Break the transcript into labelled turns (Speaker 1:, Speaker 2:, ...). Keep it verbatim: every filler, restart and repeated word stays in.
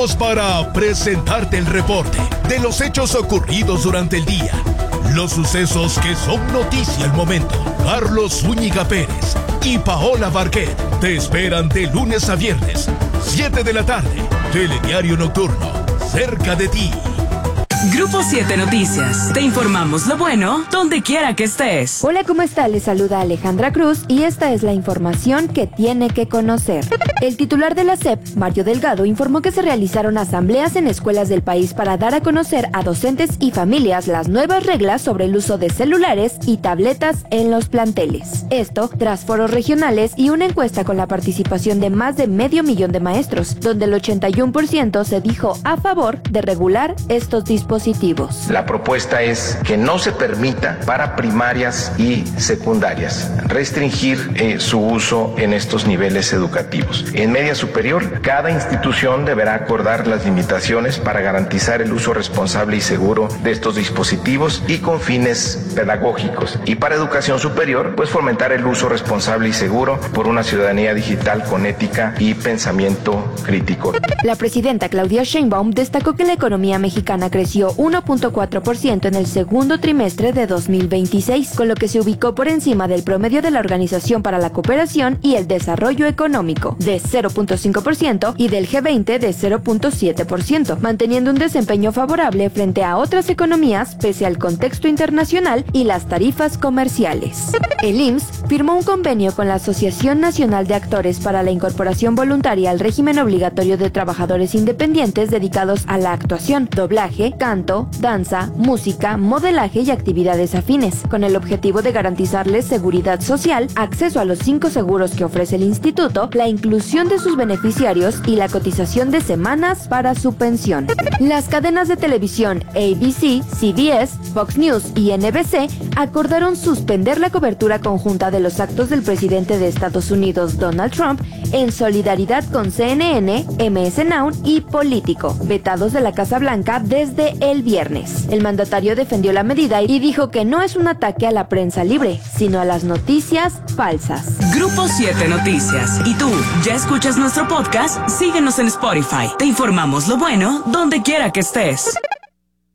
Speaker 1: Para presentarte el reporte de los hechos ocurridos durante el día, los sucesos que son noticia al momento. Carlos Zúñiga Pérez y Paola Barquet te esperan de lunes a viernes, siete de la tarde. Telediario Nocturno, cerca de ti.
Speaker 2: Grupo siete Noticias. Te informamos lo bueno donde quiera que estés.
Speaker 3: Hola, ¿cómo está? Les saluda Alejandra Cruz y esta es la información que tiene que conocer. El titular de la S E P, Mario Delgado, informó que se realizaron asambleas en escuelas del país para dar a conocer a docentes y familias las nuevas reglas sobre el uso de celulares y tabletas en los planteles. Esto tras foros regionales y una encuesta con la participación de más de medio millón de maestros, donde el ochenta y uno por ciento se dijo a favor de regular estos dispositivos. Positivos.
Speaker 4: La propuesta es que no se permita para primarias y secundarias restringir eh, su uso en estos niveles educativos. En media superior, cada institución deberá acordar las limitaciones para garantizar el uso responsable y seguro de estos dispositivos y con fines pedagógicos. Y para educación superior, pues fomentar el uso responsable y seguro por una ciudadanía digital con ética y pensamiento crítico.
Speaker 3: La presidenta Claudia Sheinbaum destacó que la economía mexicana creció uno punto cuatro por ciento en el segundo trimestre de dos mil veintiséis, con lo que se ubicó por encima del promedio de la Organización para la Cooperación y el Desarrollo Económico, de cero punto cinco por ciento, y del G veinte de cero punto siete por ciento, manteniendo un desempeño favorable frente a otras economías pese al contexto internacional y las tarifas comerciales. El I M S S firmó un convenio con la Asociación Nacional de Actores para la incorporación voluntaria al régimen obligatorio de trabajadores independientes dedicados a la actuación, doblaje, canto, danza, música, modelaje y actividades afines, con el objetivo de garantizarles seguridad social, acceso a los cinco seguros que ofrece el instituto, la inclusión de sus beneficiarios y la cotización de semanas para su pensión. Las cadenas de televisión A B C, C B S, Fox News y N B C acordaron suspender la cobertura conjunta de los actos del presidente de Estados Unidos, Donald Trump, en solidaridad con C N N, M S Now y Político, vetados de la Casa Blanca desde el viernes. El mandatario defendió la medida y dijo que no es un ataque a la prensa libre, sino a las noticias falsas.
Speaker 2: Grupo siete Noticias. ¿Y tú, ya escuchas nuestro podcast? Síguenos en Spotify. Te informamos lo bueno donde quiera que estés.